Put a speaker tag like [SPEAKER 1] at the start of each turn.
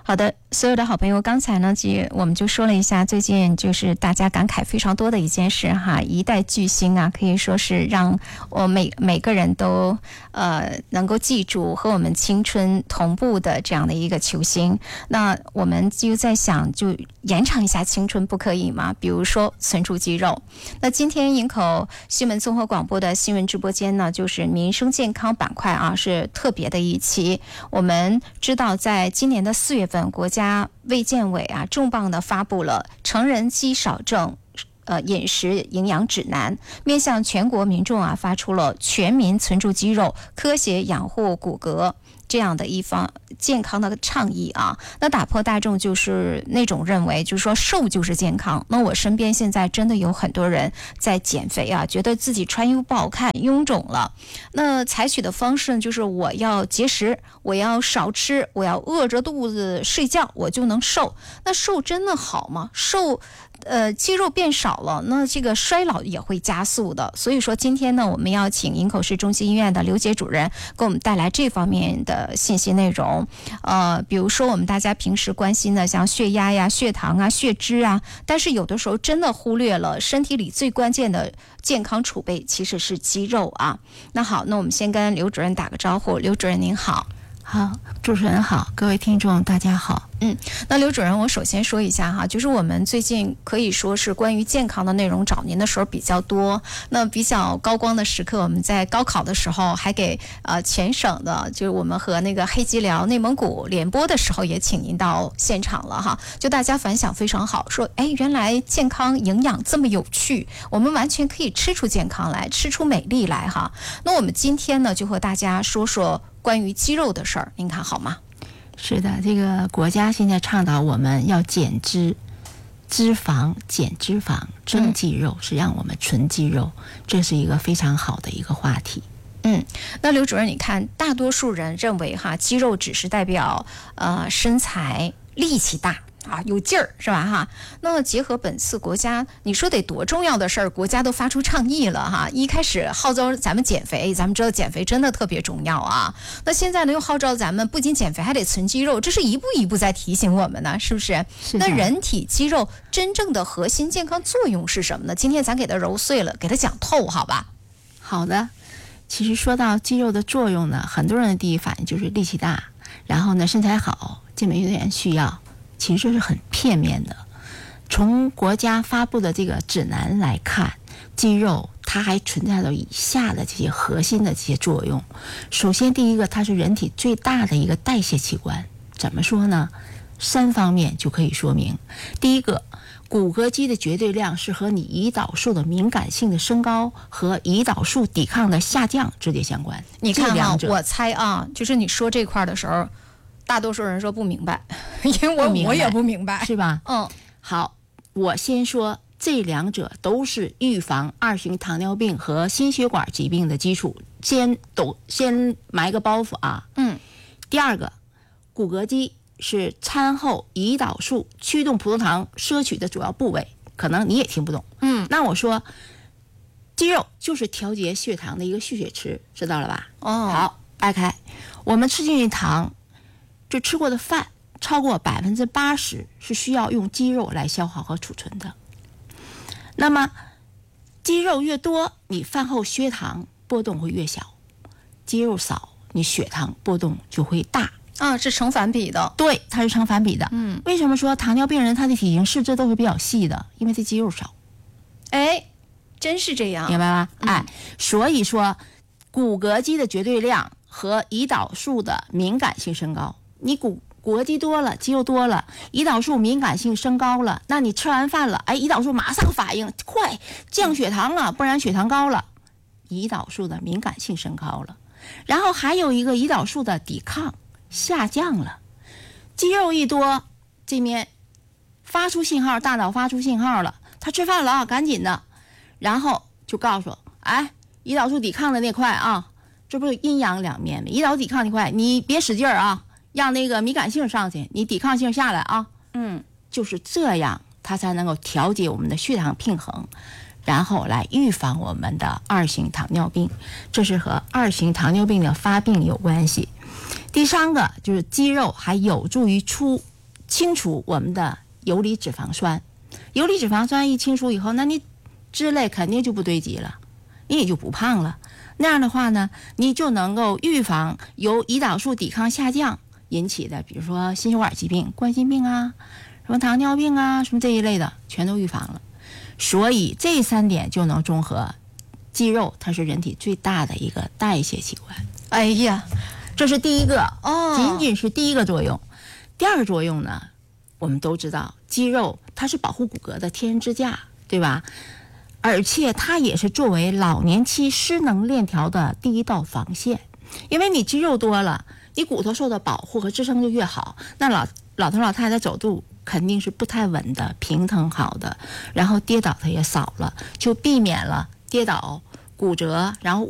[SPEAKER 1] 好的，所有的好朋友，刚才呢，我们就说了一下最近就是大家感慨非常多的一件事哈，一代巨星啊，可以说是让我每个人都能够记住和我们青春同步的这样的一个球星。那我们就在想，就延长一下青春不可以吗？比如说存储肌肉。那今天营口新闻综合广播的新闻直播间呢，就是民生健康板块啊，是特别的一期。我们知道在今年的4月份，国家卫健委啊重磅的发布了成人肌少症饮食营养指南，面向全国民众啊发出了全民存储肌肉、科学养护骨骼这样的一方健康的倡议啊。那打破大众就是那种认为就是说瘦就是健康。那我身边现在真的有很多人在减肥啊，觉得自己穿衣服不好看，臃肿了。那采取的方式呢，就是我要节食，我要少吃，我要饿着肚子睡觉，我就能瘦。那瘦真的好吗？肌肉变少了，那这个衰老也会加速的。所以说今天呢，我们要请营口市中心医院的刘杰主任给我们带来这方面的信息内容。比如说我们大家平时关心的像血压呀、血糖啊、血脂啊，但是有的时候真的忽略了身体里最关键的健康储备其实是肌肉啊。那好，那我们先跟刘主任打个招呼。刘主任您好。
[SPEAKER 2] 好，主持人好，各位听众大家好。
[SPEAKER 1] 那刘主任，我首先说一下哈，就是我们最近可以说是关于健康的内容找您的时候比较多。那比较高光的时刻，我们在高考的时候还给全省的，就是我们和那个黑吉辽、内蒙古联播的时候也请您到现场了哈。就大家反响非常好，说哎，原来健康营养这么有趣，我们完全可以吃出健康来，吃出美丽来哈。那我们今天呢，就和大家说说关于肌肉的事儿，您看好吗？
[SPEAKER 2] 是的，这个国家现在倡导我们要减脂肪、减脂肪、增肌肉，是让我们存肌肉，这是一个非常好的一个话题。
[SPEAKER 1] 那刘主任，你看，大多数人认为哈，肌肉只是代表身材、力气大。有劲儿是吧哈？那结合本次国家，你说得多重要的事儿，国家都发出倡议了哈。一开始号召咱们减肥，咱们知道减肥真的特别重要啊。那现在呢又号召咱们不仅减肥还得存肌肉，这是一步一步在提醒我们呢，是不是？那人体肌肉真正的核心健康作用是什么呢？今天咱给它揉碎了，给它讲透，好吧？
[SPEAKER 2] 好的。其实说到肌肉的作用呢，很多人的第一反应就是力气大，然后呢身材好，健美运动员需要。其实这是很片面的。从国家发布的这个指南来看，肌肉它还存在着以下的这些核心的这些作用。首先第一个，它是人体最大的一个代谢器官。怎么说呢？3方面就可以说明。第一个，骨骼肌的绝对量是和你胰岛素的敏感性的升高和胰岛素抵抗的下降直接相关。
[SPEAKER 1] 你看啊，我猜啊，就是你说这块的时候，大多数人说不明白，因为我也不明白，
[SPEAKER 2] 是吧？好，我先说这2者都是预防2型糖尿病和心血管疾病的基础，先埋个包袱啊。第二个，骨骼肌是餐后胰岛素驱动葡萄糖摄取的主要部位，可能你也听不懂。那我说肌肉就是调节血糖的一个蓄血池，知道了吧？好，掰开，我们吃进去糖，就吃过的饭超过80%是需要用肌肉来消耗和储存的。那么肌肉越多，你饭后血糖波动会越小；肌肉少，你血糖波动就会大。
[SPEAKER 1] 是成反比的。
[SPEAKER 2] 对，它是成反比的。为什么说糖尿病人他的体型四肢都是比较细的？因为他肌肉少。
[SPEAKER 1] 真是这样，
[SPEAKER 2] 明白吗？所以说骨骼肌的绝对量和胰岛素的敏感性升高。你骨骼肌多了，肌肉多了，胰岛素敏感性升高了，那你吃完饭了，胰岛素马上反应快，降血糖了，不然血糖高了，胰岛素的敏感性升高了，然后还有一个胰岛素的抵抗下降了。肌肉一多，这面发出信号，大脑发出信号了，他吃饭了啊，赶紧的，然后就告诉胰岛素抵抗的那块啊，这不是阴阳两面吗？胰岛抵抗那块你别使劲啊，让那个敏感性上去，你抵抗性下来啊。就是这样，它才能够调节我们的血糖平衡，然后来预防我们的2型糖尿病，这是和2型糖尿病的发病有关系。第3个就是肌肉还有助于清除我们的游离脂肪酸。游离脂肪酸一清除以后，那你脂类肯定就不堆积了，你也就不胖了。那样的话呢，你就能够预防由胰岛素抵抗下降引起的，比如说心血管疾病、冠心病啊、什么糖尿病啊、什么这一类的，全都预防了。所以这3点就能中和。肌肉它是人体最大的一个代谢器官。
[SPEAKER 1] 哎呀，
[SPEAKER 2] 这是第一个
[SPEAKER 1] 哦，
[SPEAKER 2] 仅仅是第一个作用。第二个作用呢，我们都知道，肌肉它是保护骨骼的天然支架，对吧？而且它也是作为老年期失能链条的第一道防线。因为你肌肉多了，你骨头受到保护和支撑就越好，那老头老太太走路肯定是不太稳的，平衡好的，然后跌倒它也少了，就避免了跌倒、骨折，然后